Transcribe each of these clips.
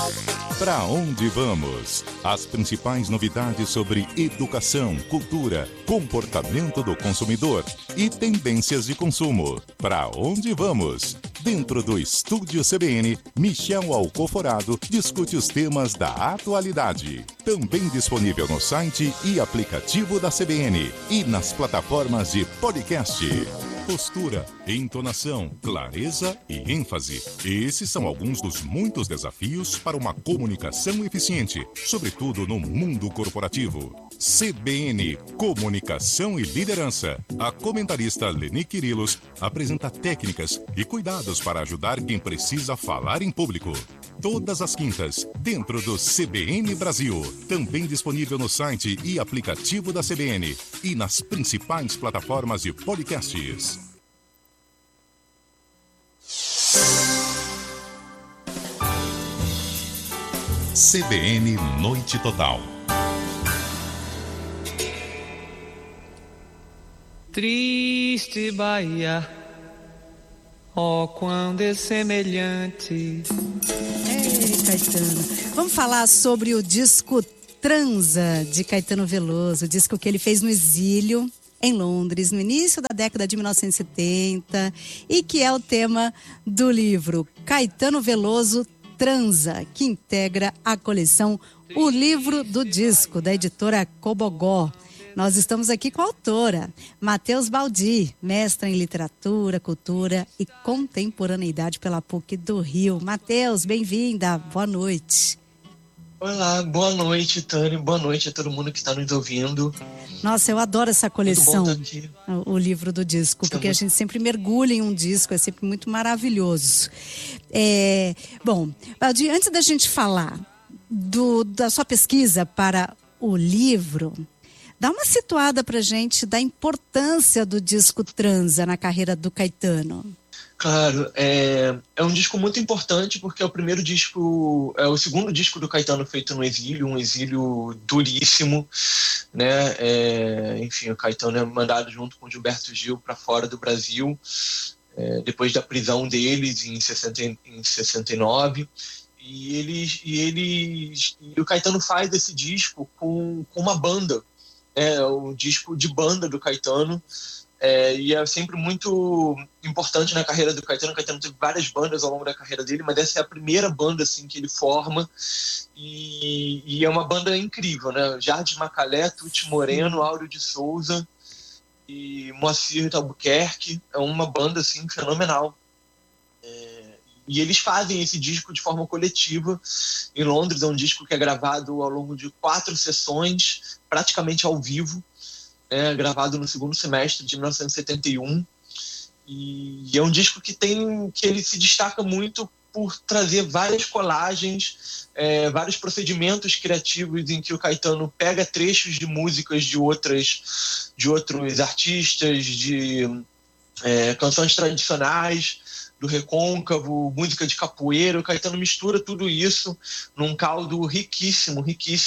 Pra onde vamos? As principais novidades sobre educação, cultura, comportamento do consumidor e tendências de consumo. Pra onde vamos? Dentro do Estúdio CBN, Michel Alcoforado discute os temas da atualidade. Também disponível no site e aplicativo da CBN e nas plataformas de podcast. Postura, entonação, clareza e ênfase. Esses são alguns dos muitos desafios para uma comunicação eficiente, sobretudo no mundo corporativo. CBN, Comunicação e Liderança. A comentarista Leni Quirilos apresenta técnicas e cuidados para ajudar quem precisa falar em público. Todas as quintas, dentro do CBN Brasil. Também disponível no site e aplicativo da CBN e nas principais plataformas de podcasts. CBN Noite Total. Triste Bahia, oh, quando é semelhante. Caetano, vamos falar sobre o disco Transa, de Caetano Veloso, o disco que ele fez no exílio, em Londres, no início da década de 1970, e que é o tema do livro Caetano Veloso Transa, que integra a coleção O Livro do Disco, da editora Cobogó. Nós estamos aqui com a autora, Matheus Baldi, mestra em literatura, cultura e contemporaneidade pela PUC do Rio. Matheus, bem-vinda, boa noite. Olá, boa noite, Tânia, boa noite a todo mundo que está nos ouvindo. Nossa, eu adoro essa coleção, o livro do disco, porque a gente sempre mergulha em um disco, é sempre muito maravilhoso. Bom, Baldi, antes da gente falar da sua pesquisa para o livro, dá uma situada pra gente da importância do disco Transa na carreira do Caetano. Claro, é um disco muito importante porque é o primeiro disco, é o segundo disco do Caetano feito no exílio, um exílio duríssimo, né? Enfim, o Caetano é mandado junto com o Gilberto Gil para fora do Brasil, depois da prisão deles em 69. E o Caetano faz esse disco com uma banda. O disco de banda do Caetano, e é sempre muito importante na carreira do Caetano. O Caetano teve várias bandas ao longo da carreira dele, mas essa é a primeira banda assim, que ele forma, e é uma banda incrível, né? Jardim Macalé, Tuti Moreno, Áureo de Souza e Moacir Albuquerque. É uma banda assim, fenomenal. E eles fazem esse disco de forma coletiva em Londres. É um disco que é gravado ao longo de 4 sessões, praticamente ao vivo, gravado no segundo semestre de 1971. E é um disco que ele se destaca muito por trazer várias colagens, vários procedimentos criativos em que o Caetano pega trechos de músicas de outros artistas, de canções tradicionais, do recôncavo, música de capoeira. O Caetano mistura tudo isso num caldo riquíssimo,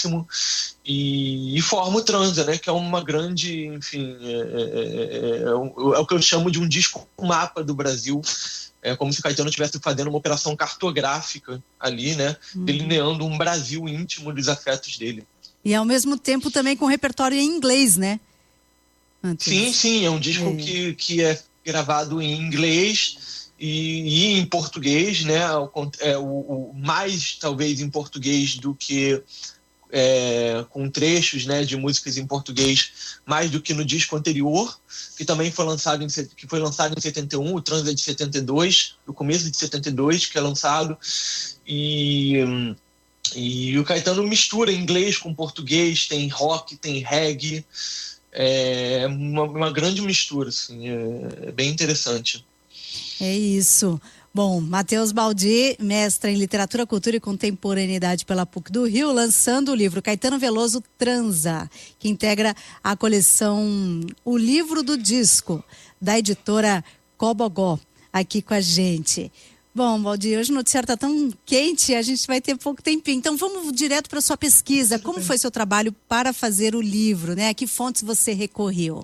e forma o Transa, né? Que é uma grande, enfim, é o que eu chamo de um disco mapa do Brasil. É como se o Caetano estivesse fazendo uma operação cartográfica ali, né? Delineando um Brasil íntimo dos afetos dele. E ao mesmo tempo também com repertório em inglês, né? Sim, é um disco que é gravado em inglês e em português, né? O mais talvez em português do que com trechos, né, de músicas em português, mais do que no disco anterior, que também foi lançado em 71, o Transa de 72, no começo de 72 que é lançado, e o Caetano mistura inglês com português, tem rock, tem reggae, uma grande mistura, assim, é bem interessante. É isso. Bom, Matheus Baldi, mestra em literatura, cultura e contemporaneidade pela PUC do Rio, lançando o livro Caetano Veloso Transa, que integra a coleção O Livro do Disco, da editora Cobogó, aqui com a gente. Bom, Baldi, hoje o noticiário está tão quente, a gente vai ter pouco tempinho. Então vamos direto para a sua pesquisa. Como foi seu trabalho para fazer o livro, né? A que fontes você recorreu?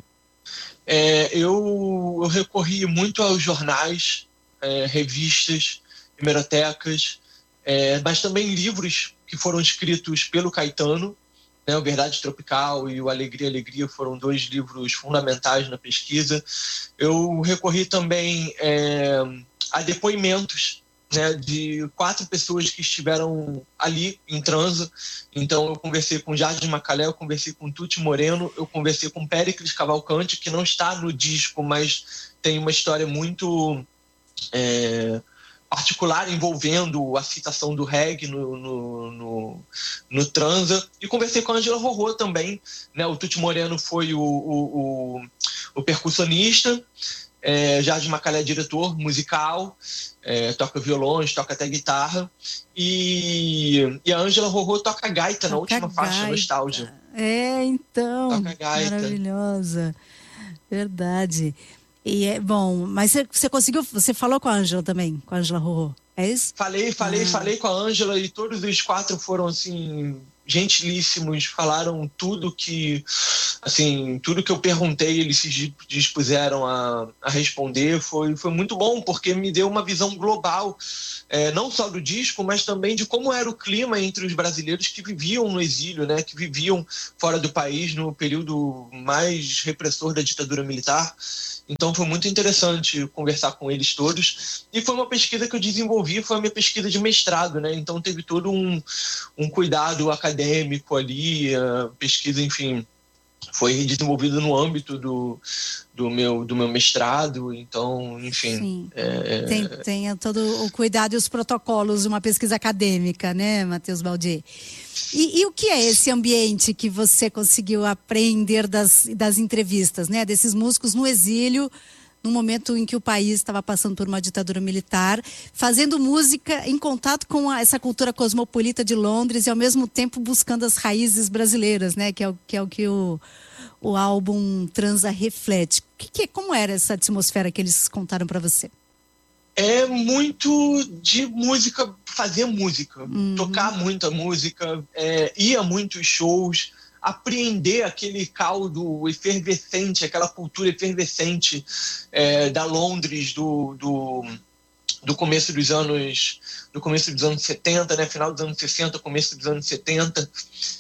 Eu recorri muito aos jornais, revistas, hemerotecas, mas também livros que foram escritos pelo Caetano, né? O Verdade Tropical e o Alegria, Alegria foram 2 livros fundamentais na pesquisa. Eu recorri também a depoimentos, né, de 4 pessoas que estiveram ali em transa. Então eu conversei com Jardim Macalé, eu conversei com Tuti Moreno, eu conversei com Péricles Cavalcante, que não está no disco, mas tem uma história muito particular envolvendo a citação do reggae no transa, e conversei com a Ângela Rorô também, né? O Tuti Moreno foi o percussionista, Jardim Macalé é diretor musical, toca violões, toca até guitarra, e a Ângela Rorô toca gaita na última faixa, Nostalgia. Então, toca gaita. Maravilhosa, verdade. E bom, mas você conseguiu, você falou com a Ângela também, com a Ângela Rorô, é isso? Falei com a Ângela, e todos os 4 foram, assim, gentilíssimos, falaram tudo que eu perguntei, eles se dispuseram a responder. Foi muito bom, porque me deu uma visão global, não só do disco, mas também de como era o clima entre os brasileiros que viviam no exílio, né, que viviam fora do país no período mais repressor da ditadura militar. Então foi muito interessante conversar com eles todos, e foi uma pesquisa que eu desenvolvi, foi a minha pesquisa de mestrado, né? Então teve todo um cuidado acadêmico ali, a pesquisa, enfim, foi desenvolvida no âmbito do meu mestrado. Então, enfim... Tem todo o cuidado e os protocolos de uma pesquisa acadêmica, né, Matheus Baldi? E o que é esse ambiente que você conseguiu aprender das entrevistas, né? Desses músicos no exílio, no momento em que o país estava passando por uma ditadura militar, fazendo música em contato com essa cultura cosmopolita de Londres e ao mesmo tempo buscando as raízes brasileiras, né? Que é o que o álbum Transa reflete. Como era essa atmosfera que eles contaram para você? É muito de música, fazer música, tocar muita música, ir a muitos shows, apreender aquele caldo efervescente, aquela cultura efervescente da Londres do começo dos anos 70, né? Final dos anos 60, começo dos anos 70.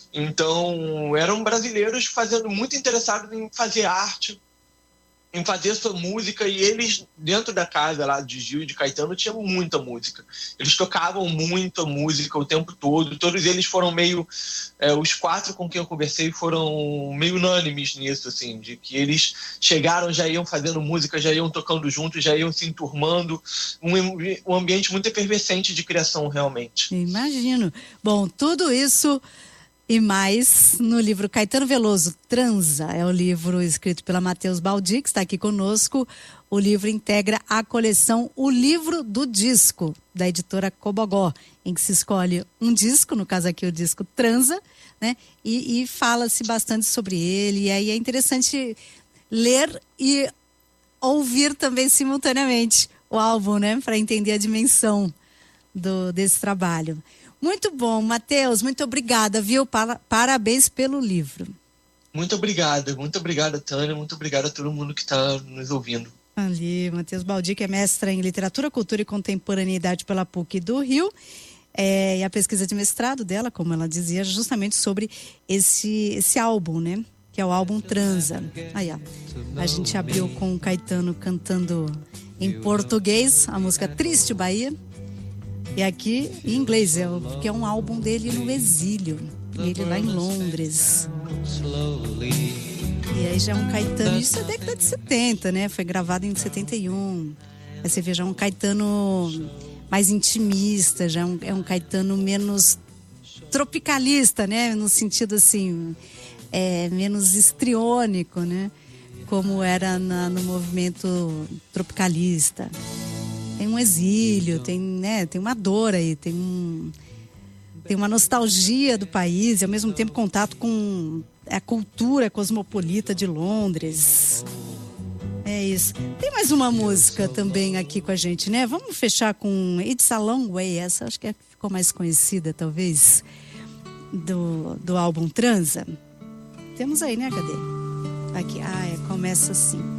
Então eram brasileiros muito interessados em fazer arte, em fazer sua música, e eles, dentro da casa lá de Gil e de Caetano, tinham muita música. Eles tocavam muita música o tempo todo. Todos eles foram meio... os 4 com quem eu conversei foram meio unânimes nisso, assim, de que eles chegaram, já iam fazendo música, já iam tocando juntos, já iam se enturmando. Um ambiente muito efervescente de criação, realmente. Imagino. Bom, tudo isso e mais no livro Caetano Veloso, Transa. É o livro escrito pela Matheus Baldi, que está aqui conosco. O livro integra a coleção O Livro do Disco, da editora Cobogó, em que se escolhe um disco, no caso aqui o disco Transa, né? E fala-se bastante sobre ele. E aí é interessante ler e ouvir também simultaneamente o álbum, né? Para entender a dimensão desse trabalho. Muito bom, Matheus, muito obrigada, viu? Parabéns pelo livro. Muito obrigada, Tânia, muito obrigada a todo mundo que está nos ouvindo. Ali, Matheus Baldi, que é mestra em Literatura, Cultura e Contemporaneidade pela PUC do Rio. E a pesquisa de mestrado dela, como ela dizia, justamente sobre esse álbum, né? Que é o álbum Transa. Aí, ó, a gente abriu com o Caetano cantando em português a música Triste Bahia. E aqui em inglês, que é um álbum dele no exílio, ele lá em Londres. E aí já é um Caetano, isso é década de 70, né? Foi gravado em 71. Aí você vê já um Caetano mais intimista, já é um Caetano menos tropicalista, né? No sentido assim, menos histriônico, né? Como era no movimento tropicalista. Tem um exílio, tem uma dor aí, tem uma nostalgia do país e ao mesmo tempo contato com a cultura cosmopolita de Londres. É isso. Tem mais uma música também aqui com a gente, né? Vamos fechar com It's a Long Way, essa acho que ficou mais conhecida talvez do álbum Transa. Temos aí, né? Cadê? Aqui, começa assim.